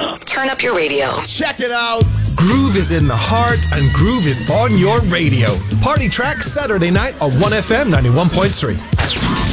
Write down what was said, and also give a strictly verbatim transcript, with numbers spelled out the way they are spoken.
Turn up your radio. Check it out. Groove is in the heart and groove is on your radio. Party Track Saturday night on one F M ninety-one point three.